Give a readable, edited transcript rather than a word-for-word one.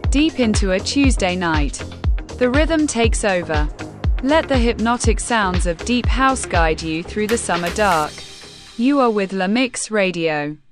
deep into a Tuesday night. The rhythm takes over. Let the hypnotic sounds of deep house guide you through the summer dark. You are with La Mix Radio.